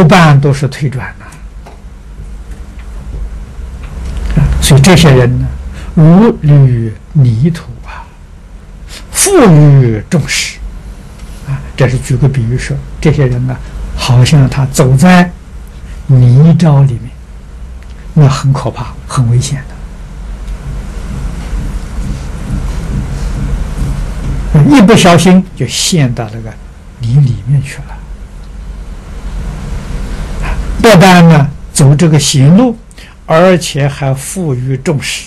多半都是退转呐。所以这些人呢，如履泥土啊，富于众矢啊。这是举个比喻说，这些人呢，好像他走在泥沼里面，那很可怕，很危险的。一不小心就陷到那个泥里面去了。不但呢走这个邪路，而且还负于众矢。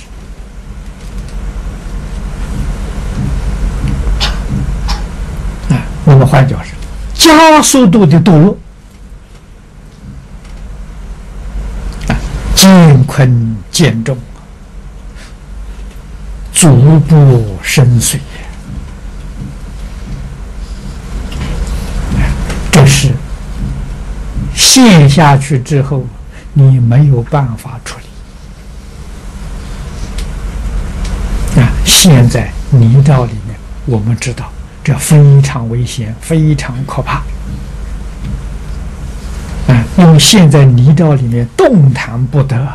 那么换句话说，加速度的堕落，艰困渐重，足不深邃。这是陷下去之后，你没有办法处理。陷在泥沼里面，我们知道这非常危险，非常可怕。因为陷在泥沼里面动弹不得。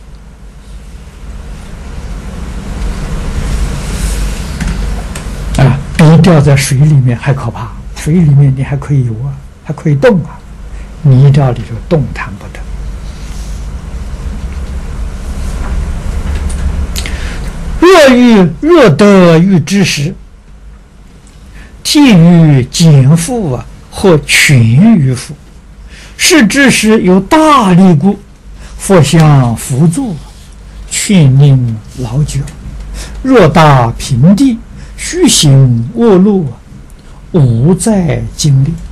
比掉在水里面还可怕。水里面你还可以游啊，还可以动啊，泥沼里就动弹不得。若得欲知时，替于减负或全于负，是知时有大力故，佛相辅助，劝令劳久。若大平地，须行卧路，无在经历。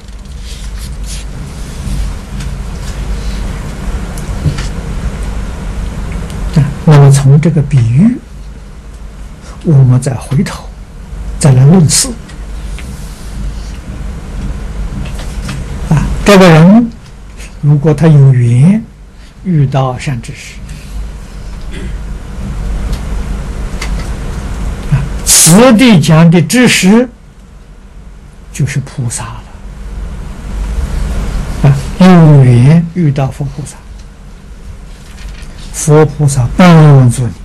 那么从这个比喻，我们再回头再来论事。这个人如果他有缘遇到善知识，此地讲的知识就是菩萨了。有缘遇到佛菩萨，佛菩萨帮助你。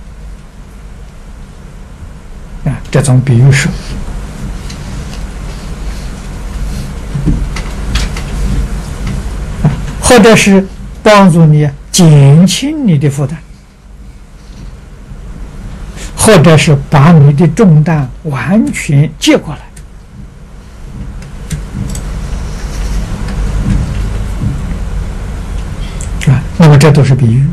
这种比喻说，或者是帮助你减轻你的负担，或者是把你的重担完全接过来。那么这都是比喻。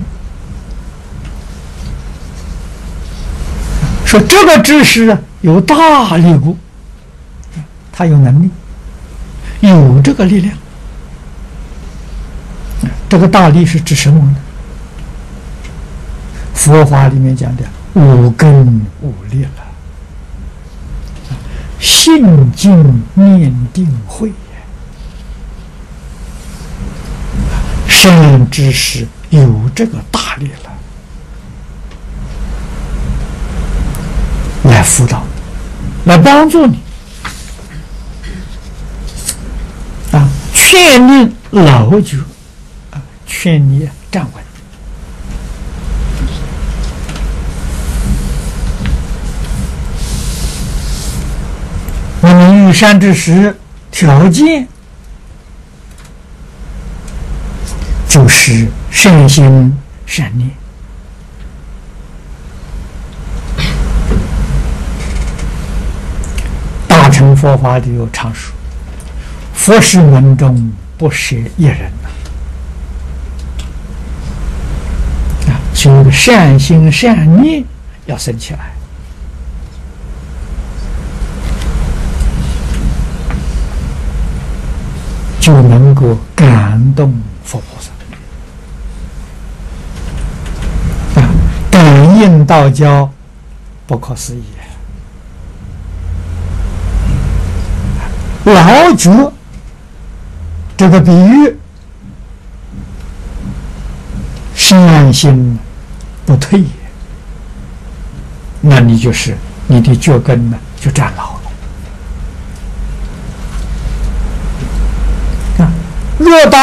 说这个知识有大力故，他有能力，有这个力量。这个大力是指什么呢？佛法里面讲的五根五力了，信经念定慧，善知识有这个大力了，来辅导你，来帮助你，劝令劳久，劝你站稳。那么遇善知识条件就是善心善念。大乘佛法里有常说，佛事门中不舍一人所以善心善念要生起来。就能够感动佛菩萨，感应道交，不可思议。劳久这个比喻，善心不退，那你就是你的脚跟呢就站牢了。若大